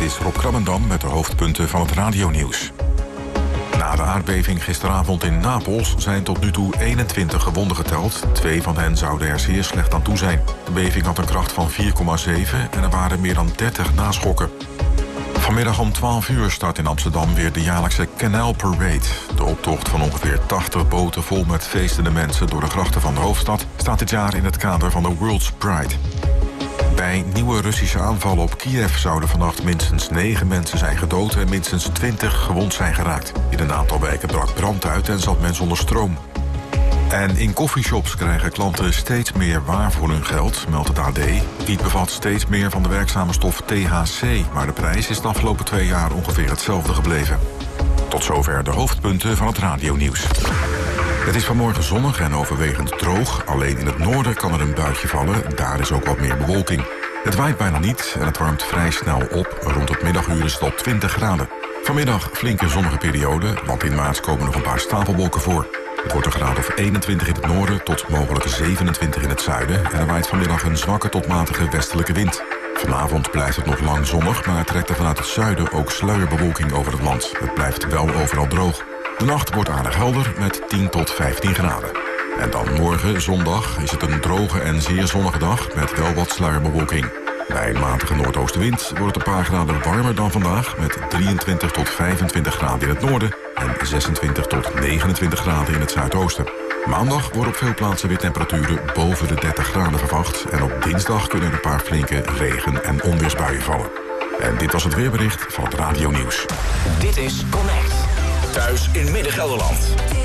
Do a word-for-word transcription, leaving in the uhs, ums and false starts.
is Rob Krabbendam met de hoofdpunten van het radionieuws. Na de aardbeving gisteravond in Napels zijn tot nu toe eenentwintig gewonden geteld. Twee van hen zouden er zeer slecht aan toe zijn. De beving had een kracht van vier komma zeven en er waren meer dan dertig naschokken. Vanmiddag om twaalf uur start in Amsterdam weer de jaarlijkse Canal Parade. De optocht van ongeveer tachtig boten vol met feestende mensen door de grachten van de hoofdstad staat dit jaar in het kader van de World's Pride. Bij nieuwe Russische aanvallen op Kiev zouden vannacht minstens negen mensen zijn gedood en minstens twintig gewond zijn geraakt. In een aantal wijken brak brand uit en zat men zonder stroom. En in coffeeshops krijgen klanten steeds meer waar voor hun geld, meldt het A D. Wiet bevat steeds meer van de werkzame stof T H C, maar de prijs is de afgelopen twee jaar ongeveer hetzelfde gebleven. Tot zover de hoofdpunten van het radionieuws. Het is vanmorgen zonnig en overwegend droog. Alleen in het noorden kan er een buitje vallen. Daar is ook wat meer bewolking. Het waait bijna niet en het warmt vrij snel op. Rond het middaguur is het al twintig graden. Vanmiddag flinke zonnige periode, want in maart komen nog een paar stapelwolken voor. Het wordt een graad of eenentwintig in het noorden tot mogelijk zevenentwintig in het zuiden. En er waait vanmiddag een zwakke tot matige westelijke wind. Vanavond blijft het nog lang zonnig, maar trekt er vanuit het zuiden ook sluierbewolking over het land. Het blijft wel overal droog. De nacht wordt aardig helder met tien tot vijftien graden. En dan morgen, zondag, is het een droge en zeer zonnige dag met wel wat sluierbewolking. Bij een matige noordoostenwind wordt het een paar graden warmer dan vandaag met drieëntwintig tot vijfentwintig graden in het noorden en zesentwintig tot negenentwintig graden in het zuidoosten. Maandag worden op veel plaatsen weer temperaturen boven de dertig graden verwacht en op dinsdag kunnen er een paar flinke regen- en onweersbuien vallen. En dit was het weerbericht van het radionieuws. Dit is Connect. Thuis in Midden-Gelderland.